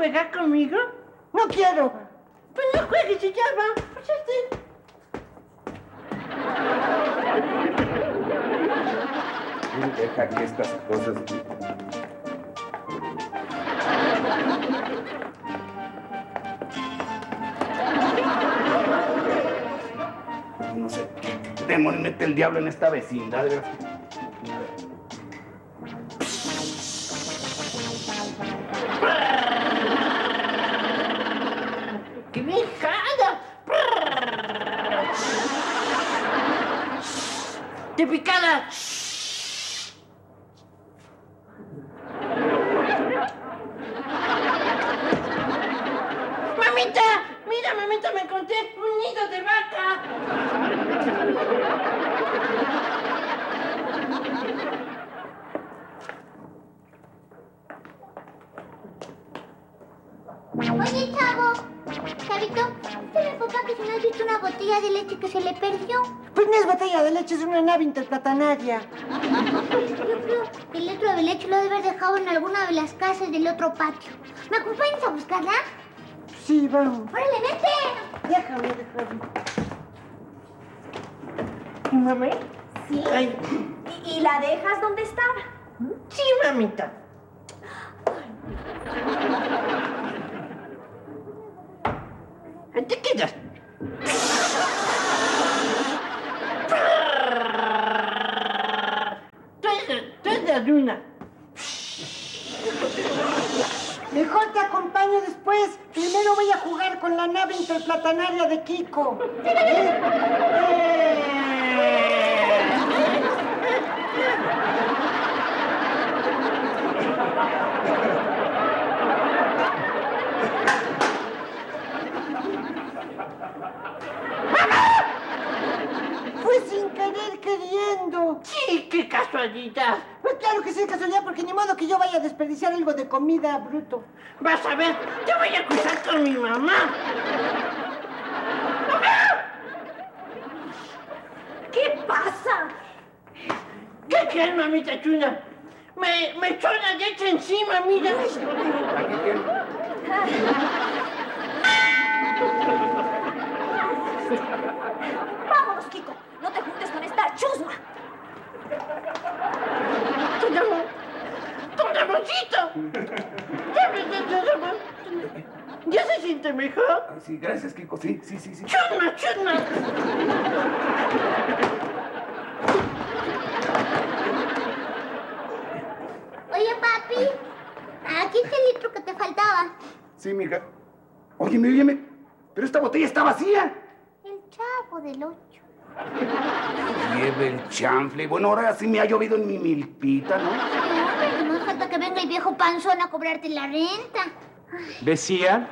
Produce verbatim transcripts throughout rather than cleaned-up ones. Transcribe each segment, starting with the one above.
jugar conmigo? No quiero. Pues no juegues y ya va. Pues este... Deja que estas cosas... No sé qué demonios mete el diablo en esta vecindad, de verdad. ¡Qué bien jala! ¡De picada! ¡Mamita! ¡Mira, mamita, me encontré un nido de vaca! Oye, chavo. Chavito, dile a papá que si no has visto una botella de leche que se le perdió. Pues no es botella de leche, es una nave interplatanaria. Yo creo que el litro de leche lo debe haber dejado en alguna de las casas del otro patio. ¿Me acompañas a buscarla? Sí, vamos. ¡Órale, vete! Déjame, déjame. ¿Y mami? Sí. Ay. ¿Y, ¿Y la dejas donde estaba? Sí, mamita. ¿Te quedas? Trae la luna. Mejor te acompaño después. Primero voy a jugar con la nave interplatanaria de Kiko. Fue sin querer queriendo. Sí, qué casualidad. Pues claro que sí es casualidad, porque ni modo que yo vaya a desperdiciar algo de comida, bruto. Vas a ver, yo voy a cruzar con mi mamá. ¿Qué pasa? ¿Qué crees, mamita chula? Me, me echó la leche encima, mira. Aquí tiene. Vámonos, Kiko. No te juntes con esta chusma. ¡Don Ramón! ¡Don Ramoncito! Ya me ya, Ramón. ¿Ya se siente mejor? Ay, sí, gracias, Kiko. Sí, sí, sí, sí. ¡Chusma, chusma! Oye, papi, aquí está el litro que te faltaba. Sí, mija. Óyeme, óyeme. Pero esta botella está vacía. El chavo del ocho. Lleve el chanfle. Bueno, ahora sí me ha llovido en mi milpita, ¿no? Hombre, no falta que venga el viejo panzón a cobrarte la renta. ¿Decía?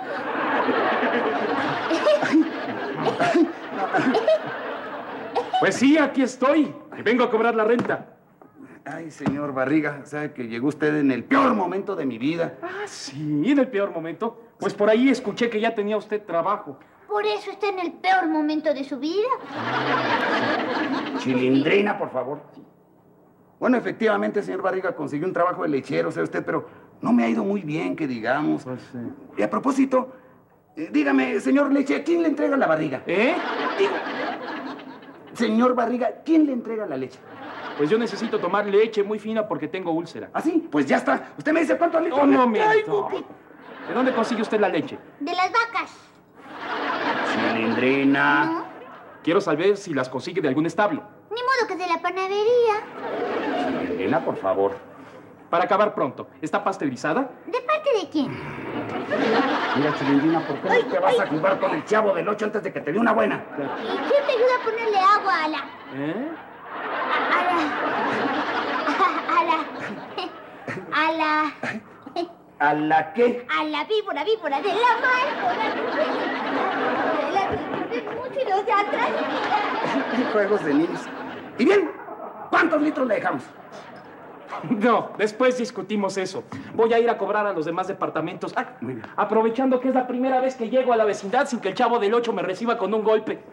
Pues sí, aquí estoy. Vengo a cobrar la renta. Ay, señor Barriga, sabe que llegó usted en el peor momento de mi vida. Ah, sí, en el peor momento. Pues por ahí escuché que ya tenía usted trabajo. Por eso está en el peor momento de su vida. Chilindrina, por favor. Bueno, efectivamente, señor Barriga consiguió un trabajo de lechero, sabe usted, pero no me ha ido muy bien, que digamos. Pues sí. Y a propósito, eh, dígame, señor Leche, ¿a quién le entrega la barriga? ¿Eh? Digo, señor Barriga, ¿quién le entrega la leche? Pues yo necesito tomar leche muy fina porque tengo úlcera. ¿Ah, sí? Pues ya está. Usted me dice cuántos litros... Un le momento. traigo. ¿De dónde consigue usted la leche? De las vacas. Chilindrina. ¿No? Quiero saber si las consigue de algún establo. Ni modo que de la panadería. Chilindrina, por favor. Para acabar pronto, ¿está pasteurizada? ¿De parte de quién? Mira, Chilindrina, ¿por qué no te vas a jugar con el chavo del ocho antes de que te dé una buena? ¿Y quién te ayuda a ponerle agua a la... ¿Eh? a la... a la... a la... ¿A la qué? a la víbora, víbora de la mar, de la víbora, mucho y los de atrás, mira. Juegos de niños. Y bien, ¿cuántos litros le dejamos? No, después discutimos eso. Voy a ir a cobrar a los demás departamentos. Ah, Muy bien. aprovechando que es la primera vez que llego a la vecindad sin que el chavo del ocho me reciba con un golpe.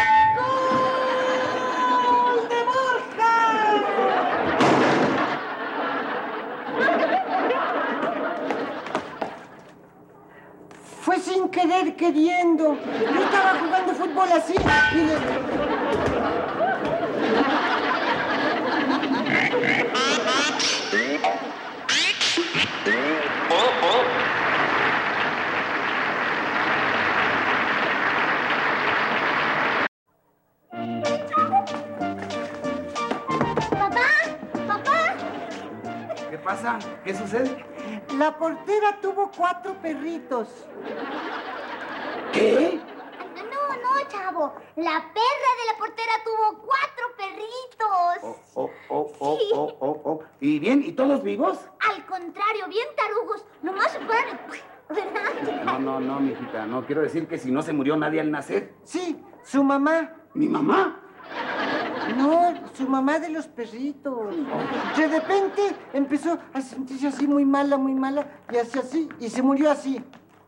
¡Gol de Borja! querer queriendo. Yo estaba jugando fútbol así y le... Papá, papá. ¿Qué pasa? ¿Qué sucede? La portera tuvo cuatro perritos. ¿Qué? No, no, chavo. La perra de la portera tuvo cuatro perritos. Oh, oh, oh, oh, Sí. oh, oh, oh. ¿Y bien? ¿Y todos vivos? Al contrario, bien tarugos. Nomás se fueron. ¿Verdad? No, no, no, mijita. No, quiero decir que si no se murió nadie al nacer. Sí, su mamá. ¿Mi mamá? No, su mamá de los perritos. De repente empezó a sentirse así muy mala, muy mala, y así, así, y se murió así.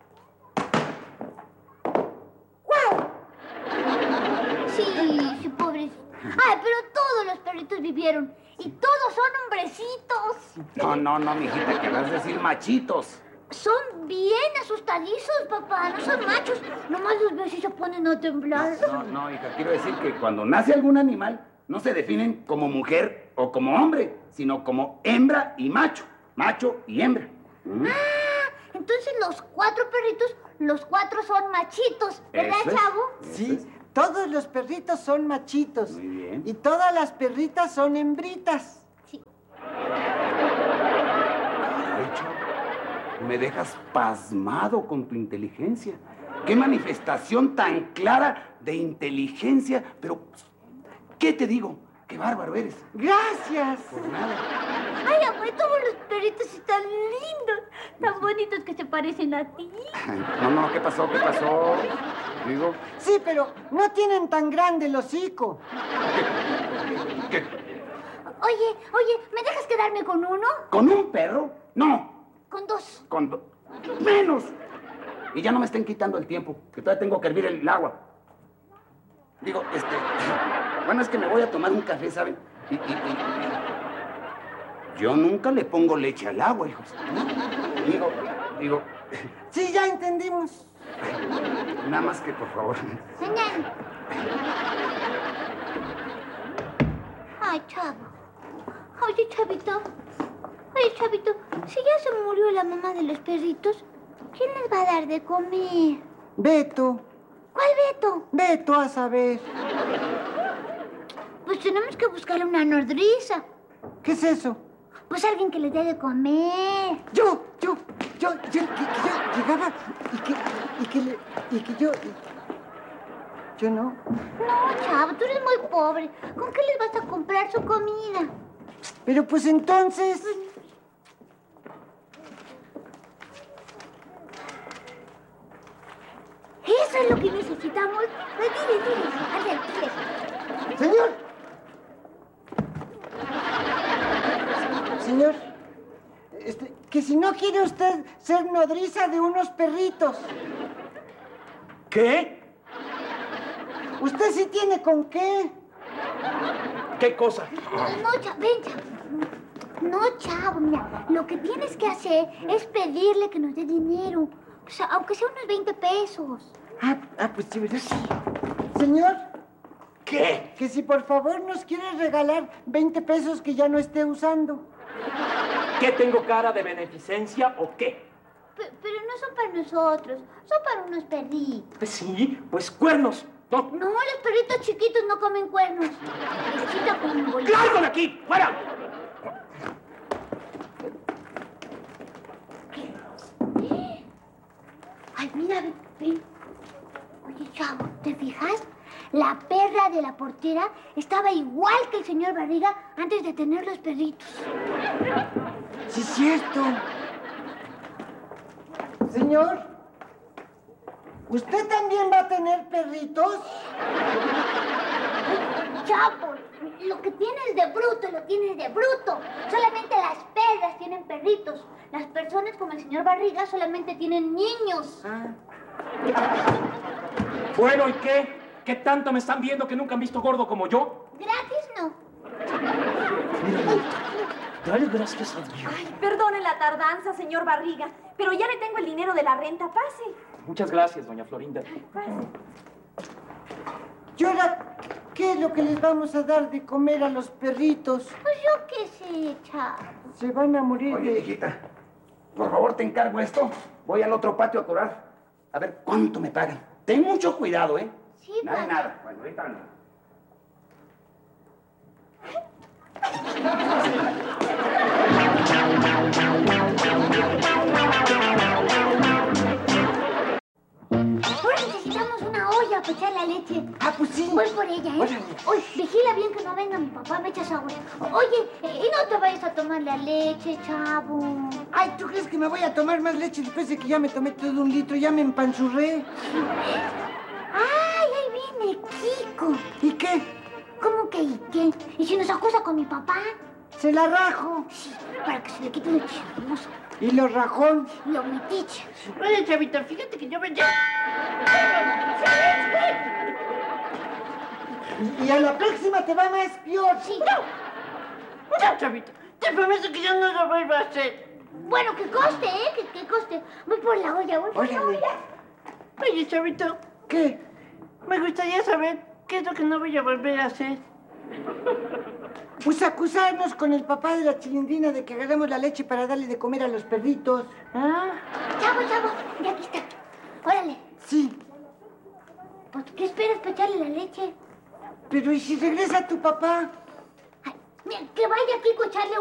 Sí, sí, pobres. Ay, pero todos los perritos vivieron. Y todos son hombrecitos. No, no, no, mijita, querrás decir machitos. Son bien asustadizos, papá. No son machos. Nomás los ves y se ponen a temblar. No, no, hija, quiero decir que cuando nace algún animal, no se definen como mujer o como hombre, sino como hembra y macho. Macho y hembra. ¿Mm? Ah, entonces los cuatro perritos, los cuatro son machitos, ¿verdad, Eso es. chavo? Sí, todos los perritos son machitos. Muy bien. Y todas las perritas son hembritas. Sí. Ay, chavo, me dejas pasmado con tu inteligencia. Qué manifestación tan clara de inteligencia. Pero, ¿qué te digo? Qué bárbaro eres. Gracias. Por nada. Ay, amor, todos los perritos están lindos, tan bonitos que se parecen a ti. No, no, ¿qué pasó? ¿Qué pasó? Digo, Sí, pero no tienen tan grande el hocico. ¿qué? Oye, oye, ¿me dejas quedarme con uno? ¿Con un perro? No. Con dos. Con do- menos. Y ya no me estén quitando el tiempo, que todavía tengo que hervir el agua. Digo, este... Bueno, es que me voy a tomar un café, ¿saben? Y, y- y- yo nunca le pongo leche al agua, hijos. Digo, digo... Sí, ya entendimos. Nada más que, por favor... Señal. Ay, chavo. Oye, chavito. Oye, chavito, si ya se murió la mamá de los perritos, ¿quién les va a dar de comer? Beto, ¿Cuál Beto? Beto a saber. Pues tenemos que buscarle una nodriza. ¿Qué es eso? Pues alguien que les dé de comer. Yo, yo, yo, yo, que, que yo llegaba y que, y que, le, y que yo... y- yo no. No, chavo, tú eres muy pobre. ¿Con qué les vas a comprar su comida? Pero pues entonces... Eso es lo que necesitamos. Pues dile, dile. Ándale, dile. Señor. Señor, este, que si no quiere usted ser nodriza de unos perritos. ¿Qué? Usted sí tiene con qué. ¿Qué cosa? No, chavo, ven, chavo. No, chavo, mira. Lo que tienes que hacer es pedirle que nos dé dinero. O sea, aunque sea unos veinte pesos. Ah, ah, pues sí, ¿verdad? Señor, ¿Qué? que si por favor nos quiere regalar veinte pesos que ya no esté usando. ¿Qué tengo cara de beneficencia o qué? Pe- pero no son para nosotros, son para unos perritos. Pues sí, pues cuernos. No. No, los perritos chiquitos no comen cuernos. Les quita con un bolillo. ¡Largo de aquí! ¡Fuera! Ay, mira, ven, ven. Oye, chavo, ¿te fijas? La perra de la portera estaba igual que el señor Barriga antes de tener los perritos. Sí, es cierto. Señor, ¿usted también va a tener perritos? Chavo, lo que tienes de bruto, lo tienes de bruto. Solamente las perras tienen perritos. Las personas como el señor Barriga solamente tienen niños. Ah, Bueno, ¿y qué? ¿Qué tanto me están viendo que nunca han visto gordo como yo? Gratis no. Dale gracias a Dios. Ay, perdone la tardanza, señor Barriga, pero ya le tengo el dinero de la renta. Pase. Muchas gracias, doña Florinda. Pase. ¿Y ahora qué es lo que les vamos a dar de comer a los perritos? Pues yo qué sé, chavo. Se van a morir Oye, de... hijita, por favor, te encargo esto. Voy al otro patio a cobrar. A ver cuánto me pagan. Ten mucho cuidado, ¿eh? Sí, Nada de padre. nada. Bueno, ahorita ando. Ahora necesitamos una olla para echar la leche. Ah, pues sí. Voy por ella, ¿eh? Órale. Oye, vigila bien que no venga mi papá, me echas agua. Oye, eh, y no te vayas a tomar la leche, chavo. Ay, ¿tú crees que me voy a tomar más leche después de que ya me tomé todo un litro? Ya me empanzurré. Ay, ahí viene Kiko. ¿Y qué? ¿Cómo que y qué? ¿Y si nos acusa con mi papá? Se la rajo. Sí, para que se le quite lo chismoso, Y lo rajón. lo metiche. Oye, chavito, fíjate que yo me... Y a la próxima te va más peor. Sí. No, chavito, te prometo que yo no lo vuelvo a hacer. Bueno, que coste, ¿eh? Que, que coste. Voy por la olla, voy por la Órale. olla. Oye, chavito, ¿Qué? me gustaría saber qué es lo que no voy a volver a hacer. Pues acusarnos con el papá de la chilindrina de que agarramos la leche para darle de comer a los perritos. Ah, Chavo, chavo, ya aquí está. Órale, Sí, pues, ¿qué esperas para echarle la leche? pero ¿y si regresa tu papá? Ay, mira, que vaya Kiko a echarle